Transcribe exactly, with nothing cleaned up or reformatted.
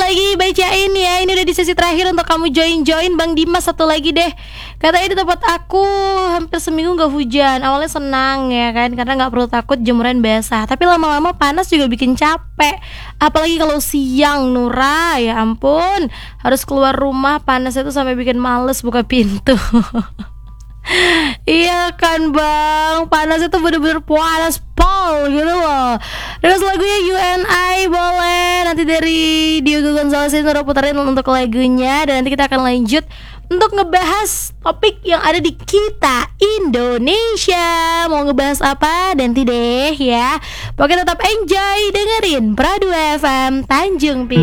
lagi bacain ya. Ini udah di sesi terakhir untuk kamu join-join. Bang Dimas satu lagi deh. Katanya di tempat aku hampir seminggu gak hujan. Awalnya senang ya kan, karena gak perlu takut jemuran basah. Tapi lama-lama panas juga bikin capek. Apalagi kalau siang, Nura. Ya ampun, harus keluar rumah panas itu sampai bikin males buka pintu. Iya kan bang, panas itu bener-bener panas pol gitu loh. Terus lagunya U N I boleh nanti dari Diogo Gonzalez ini udah putarin untuk lagunya. Dan nanti kita akan lanjut untuk ngebahas topik yang ada di kita Indonesia. Mau ngebahas apa nanti deh ya. Pokoknya tetap enjoy dengerin Pradu F M Tanjung Pinang.